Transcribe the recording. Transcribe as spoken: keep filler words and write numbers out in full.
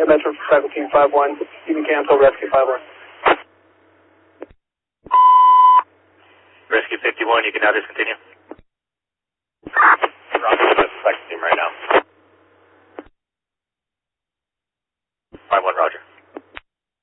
Yeah, Metro for Cycle Team five one. You can cancel Rescue five one. Rescue fifty-one, you can now discontinue. Roger, that's Cycle Team right now. five one, Roger.